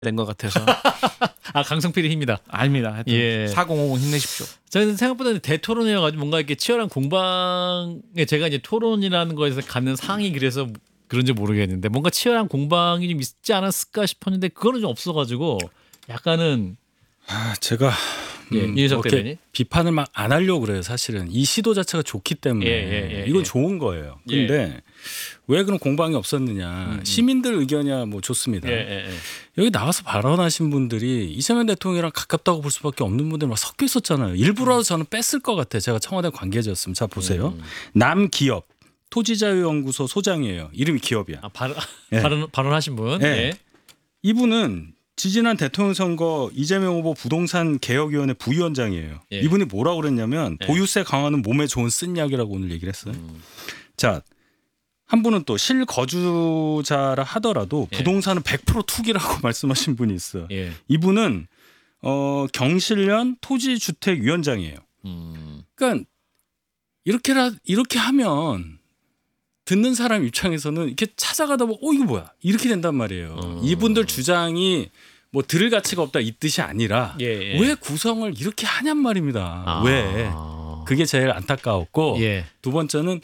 된 것 같아서. 아 강성필의 힘이다. 아닙니다. 하여튼 예. 4050 힘내십시오. 저는 생각보다 대토론이어가지고 뭔가 이렇게 치열한 공방에 제가 이제 토론이라는 거에서 갖는 상이 그래서 그런지 모르겠는데 뭔가 치열한 공방이 좀 있지 않았을까 싶었는데 그거는 좀 없어가지고 약간은 제가 이준석 그렇게 대변인 비판을 막 안 하려고 그래요. 사실은 이 시도 자체가 좋기 때문에 이건 좋은 거예요. 근데 왜 그런 공방이 없었느냐. 시민들 의견이야 뭐 좋습니다. 여기 나와서 발언하신 분들이 이재명 대통령이랑 가깝다고 볼 수밖에 없는 분들 막 섞여 있었잖아요. 일부라도 저는 뺐을 것 같아요. 제가 청와대 관계자였으면. 자 보세요. 남기업 토지자유연구소 소장이에요. 이름이 기업이야. 아, 발언하신 분. 네. 이분은 지지난 대통령 선거 이재명 후보 부동산 개혁위원회 부위원장이에요. 이분이 뭐라고 그랬냐면 보유세 강화는 몸에 좋은 쓴약이라고 오늘 얘기를 했어요. 자, 한 분은 또 실거주자라 하더라도 부동산은 100% 투기라고 말씀하신 분이 있어요. 이분은 경실련 토지주택위원장이에요. 그러니까 이렇게 하면 듣는 사람 입장에서는 이렇게 찾아가다 보면 이거 뭐야 이렇게 된단 말이에요. 이분들 주장이 뭐 들을 가치가 없다 이 뜻이 아니라 왜 구성을 이렇게 하냔 말입니다. 왜 그게 제일 안타까웠고 두 번째는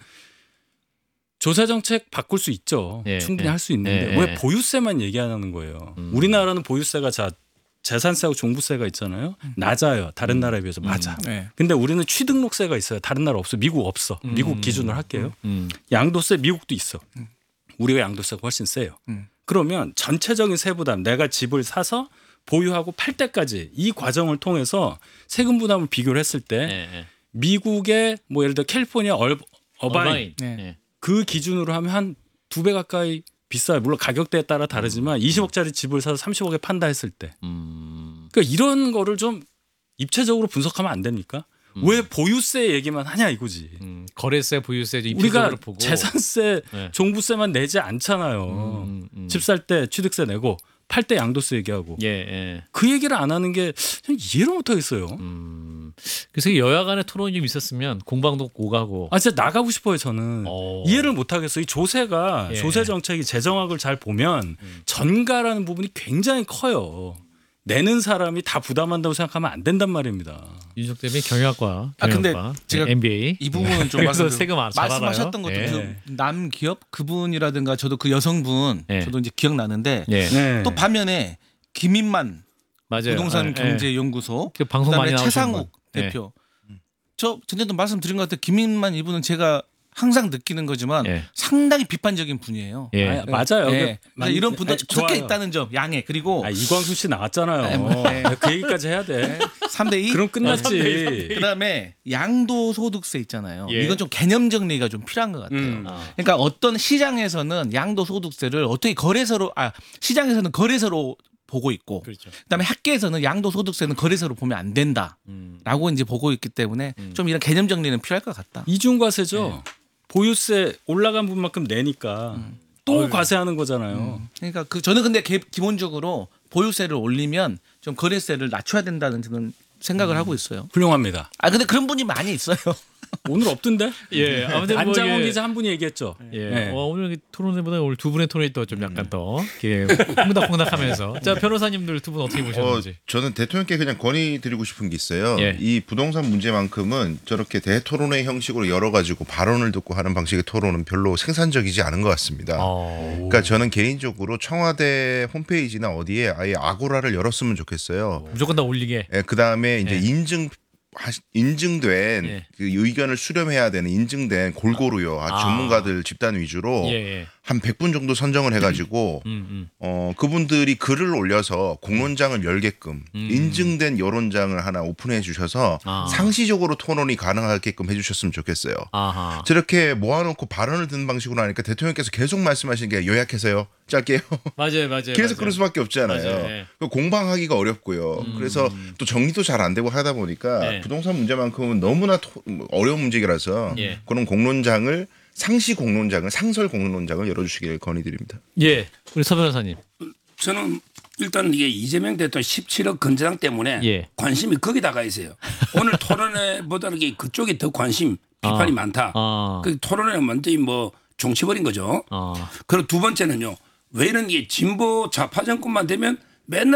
조세정책 바꿀 수 있죠. 충분히 할 수 있는데 왜 보유세만 얘기하는 거예요. 우리나라는 보유세가 재산세하고 종부세가 있잖아요. 낮아요. 다른 나라에 비해서. 맞아. 근데 우리는 취등록세가 있어요. 다른 나라 없어. 미국 없어. 미국 기준으로 할게요. 양도세 미국도 있어. 우리가 양도세가 훨씬 세요. 그러면 전체적인 세부담 내가 집을 사서 보유하고 팔 때까지 이 과정을 통해서 세금 부담을 비교를 했을 때 미국의 뭐 예를 들어 캘리포니아 어바인 그 기준으로 하면 한 2배 가까이 비싸요. 물론 가격대에 따라 다르지만 20억짜리 집을 사서 30억에 판다 했을 때. 그러니까 이런 거를 좀 입체적으로 분석하면 안 됩니까? 왜 보유세 얘기만 하냐 이거지. 거래세, 보유세 우리가 보고. 재산세, 종부세만 내지 않잖아요. 집 살 때 취득세 내고 팔 때 양도세 얘기하고. 그 얘기를 안 하는 게 이해를 못 하겠어요. 그래서 여야 간의 토론이 좀 있었으면 공방도 오가고. 진짜 나가고 싶어요 저는. 이해를 못 하겠어요. 이 조세가 조세 정책이 재정학을 잘 보면 전가라는 부분이 굉장히 커요. 내는 사람이 다 부담한다고 생각하면 안 된단 말입니다. 윤석 대변인 경영학과. 근데 제가 MBA 이 부분은 좀 세금 말씀하셨던 것도 남기업 그분이라든가 저도 그 여성분 저도 이제 기억나는데 또 반면에 김인만 부동산 경제연구소 그 방송 많이 나오시는 최상욱 대표 저 전에도 말씀드린 것 같아요. 김인만 이분은 제가 항상 느끼는 거지만 상당히 비판적인 분이에요. 맞아요. 이런 분도 섞여 있다는 점 양해. 그리고 이광수 씨 나왔잖아요. 그 얘기까지 해야 돼. 3대2 그럼 끝났지. 그다음에 양도소득세 있잖아요. 이건 좀 개념 정리가 좀 필요한 것 같아요. 그러니까 어떤 시장에서는 양도소득세를 어떻게 시장에서는 거래소로 보고 있고, 그다음에 학계에서는 양도소득세는 거래소로 보면 안 된다라고 이제 보고 있기 때문에 좀 이런 개념 정리는 필요할 것 같다. 이중과세죠. 보유세 올라간 분만큼 내니까 또 과세하는 거잖아요. 그러니까 저는 근데 기본적으로 보유세를 올리면 좀 거래세를 낮춰야 된다는 저는 생각을 하고 있어요. 훌륭합니다. 근데 그런 분이 많이 있어요. 오늘 없던데? 아무튼 안장원 기자 한 분이 얘기했죠. 오늘 토론회보다 오늘 두 분의 토론이 또 좀 약간 더 퐁닥퐁닥하면서. 자 변호사님들 두 분 어떻게 보셨는지. 저는 대통령께 그냥 건의드리고 싶은 게 있어요. 이 부동산 문제만큼은 저렇게 대토론회 형식으로 열어가지고 발언을 듣고 하는 방식의 토론은 별로 생산적이지 않은 것 같습니다. 그러니까 저는 개인적으로 청와대 홈페이지나 어디에 아예 아고라를 열었으면 좋겠어요. 무조건 다 올리게. 그 다음에 이제 인증된 그 의견을 수렴해야 되는 인증된 골고루요. 전문가들 집단 위주로 한 100분 정도 선정을 해가지고 그분들이 글을 올려서 공론장을 열게끔 인증된 여론장을 하나 오픈해 주셔서 상시적으로 토론이 가능하게끔 해주셨으면 좋겠어요. 저렇게 모아놓고 발언을 듣는 방식으로 하니까 대통령께서 계속 말씀하시는 게 요약해서요. 짧게요. 맞아요. 계속 그럴 수밖에 없잖아요. 공방하기가 어렵고요. 그래서 또 정리도 잘 안 되고 하다 보니까 부동산 문제만큼은 너무나 어려운 문제라서 그런 공론장을 상설 공론장을 열어주시길 건의드립니다. 우리 서 변호사님. 저는 일단 이게 이재명 대통령 17억 건재당 때문에 관심이 거기다가 있어요. 오늘 토론회보다는 그쪽에 더 비판이 많다. 그 토론회는 완전히 정치버린 거죠. 그리고 두 번째는요. 왜 이런 게 진보 좌파 정권만 되면 맨날